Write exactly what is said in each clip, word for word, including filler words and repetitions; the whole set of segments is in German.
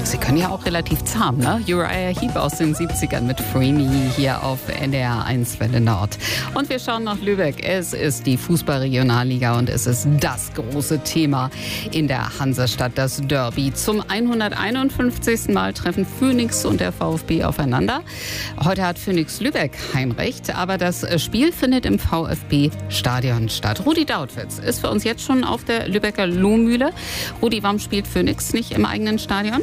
Sie können ja auch relativ zahm, ne? Uriah Heep aus den siebzigern mit Free Me hier auf N D R eins Welle Nord. Und wir schauen nach Lübeck. Es ist die Fußball-Regionalliga und es ist das große Thema in der Hansestadt, das Derby. Zum hunderteinundfünfzigsten Mal treffen Phoenix und der VfB aufeinander. Heute hat Phoenix Lübeck Heimrecht, aber das Spiel findet im VfB-Stadion statt. Rudi Dautwitz ist für uns jetzt schon auf der Lübecker Lohmühle. Rudi, warum spielt Phoenix nicht im eigenen Stadion?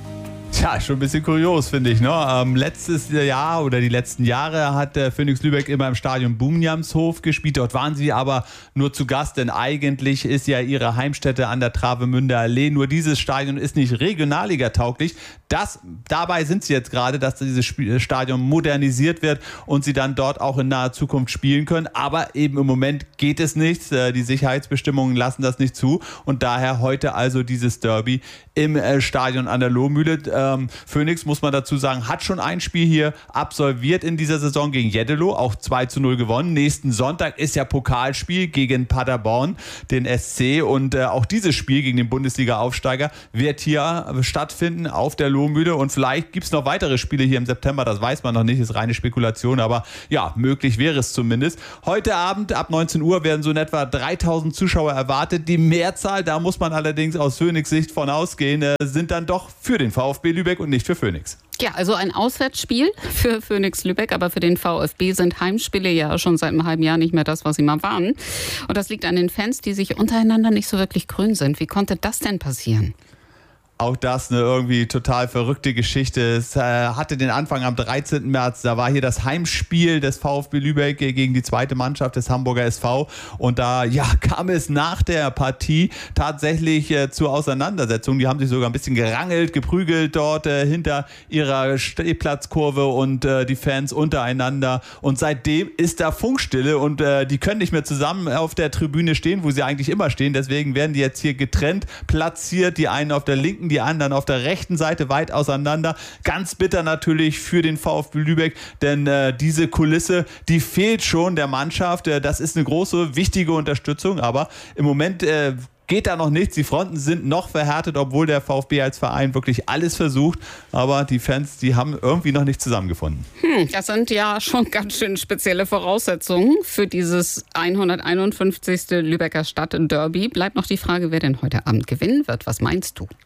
Tja, schon ein bisschen kurios, finde ich. Ne? Ähm, letztes Jahr oder die letzten Jahre hat der Phoenix Lübeck immer im Stadion Bumjamshof gespielt. Dort waren sie aber nur zu Gast, denn eigentlich ist ja ihre Heimstätte an der Travemünder Allee. Nur dieses Stadion ist nicht Regionalliga-tauglich. Das, dabei sind sie jetzt gerade, dass dieses Stadion modernisiert wird und sie dann dort auch in naher Zukunft spielen können. Aber eben im Moment geht es nicht. Die Sicherheitsbestimmungen lassen das nicht zu. Und daher heute also dieses Derby im Stadion an der Lohmühle. Ähm, Phoenix, muss man dazu sagen, hat schon ein Spiel hier absolviert in dieser Saison gegen Jeddelo, auch zwei zu null gewonnen. Nächsten Sonntag ist ja Pokalspiel gegen Paderborn, den S C. Und äh, auch dieses Spiel gegen den Bundesliga-Aufsteiger wird hier stattfinden auf der Lohmühle. Und vielleicht gibt es noch weitere Spiele hier im September, das weiß man noch nicht, ist reine Spekulation. Aber ja, möglich wäre es zumindest. Heute Abend ab neunzehn Uhr werden so in etwa dreitausend Zuschauer erwartet. Die Mehrzahl, da muss man allerdings aus Phoenix Sicht von ausgehen, äh, sind dann doch für den VfB Lübeck und nicht für Phoenix. Ja, also ein Auswärtsspiel für Phoenix Lübeck, aber für den VfB sind Heimspiele ja schon seit einem halben Jahr nicht mehr das, was sie mal waren. Und das liegt an den Fans, die sich untereinander nicht so wirklich grün sind. Wie konnte das denn passieren? Auch das eine irgendwie total verrückte Geschichte. Es äh, hatte den Anfang am dreizehnten März. Da war hier das Heimspiel des VfB Lübeck gegen die zweite Mannschaft des Hamburger S V. Und da ja, kam es nach der Partie tatsächlich äh, zur Auseinandersetzung. Die haben sich sogar ein bisschen gerangelt, geprügelt dort äh, hinter ihrer Stehplatzkurve und äh, die Fans untereinander. Und seitdem ist da Funkstille und äh, die können nicht mehr zusammen auf der Tribüne stehen, wo sie eigentlich immer stehen. Deswegen werden die jetzt hier getrennt platziert. Die einen auf der linken, die anderen auf der rechten Seite weit auseinander. Ganz bitter natürlich für den VfB Lübeck, denn äh, diese Kulisse, die fehlt schon der Mannschaft. Äh, das ist eine große, wichtige Unterstützung, aber im Moment äh, geht da noch nichts. Die Fronten sind noch verhärtet, obwohl der VfB als Verein wirklich alles versucht. Aber die Fans, die haben irgendwie noch nicht zusammengefunden. Hm, das sind ja schon ganz schön spezielle Voraussetzungen für dieses hunderteinundfünfzigste Lübecker Stadtderby. Bleibt noch die Frage, wer denn heute Abend gewinnen wird. Was meinst du?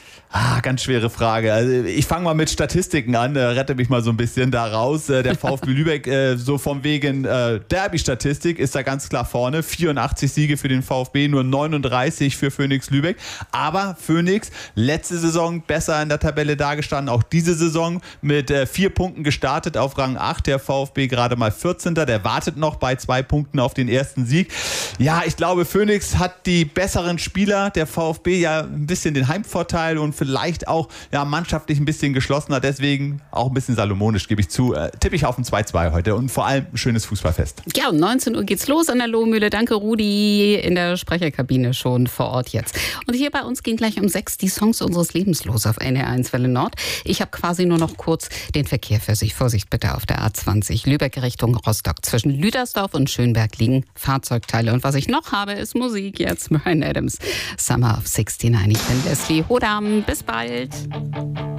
Ah, ganz schwere Frage. Also ich fange mal mit Statistiken an, äh, rette mich mal so ein bisschen da raus. Äh, der VfB Lübeck, äh, so vom wegen äh, Derby-Statistik, ist da ganz klar vorne. vierundachtzig Siege für den VfB, nur neununddreißig für Phoenix Lübeck. Aber Phoenix, letzte Saison besser in der Tabelle dargestanden. Auch diese Saison mit äh, vier Punkten gestartet auf Rang acht. Der VfB gerade mal vierzehnter. Der wartet noch bei zwei Punkten auf den ersten Sieg. Ja, ich glaube, Phoenix hat die besseren Spieler. Der VfB ja ein bisschen den Heimvorteil und vielleicht auch ja, mannschaftlich ein bisschen geschlossener, deswegen auch ein bisschen salomonisch, gebe ich zu. Äh, tippe ich auf ein zwei zwei heute und vor allem ein schönes Fußballfest. Ja, um neunzehn Uhr geht's los an der Lohmühle. Danke, Rudi, in der Sprecherkabine schon vor Ort jetzt. Und hier bei uns gehen gleich um sechs die Songs unseres Lebens los auf N D R eins Welle Nord. Ich habe quasi nur noch kurz den Verkehr für sich. Vorsicht bitte auf der A zwanzig, Lübeck Richtung Rostock. Zwischen Lüdersdorf und Schönberg liegen Fahrzeugteile. Und was ich noch habe, ist Musik jetzt. Bryan Adams, Summer of sixty-nine. Ich bin Leslie Hodam. Bis bald.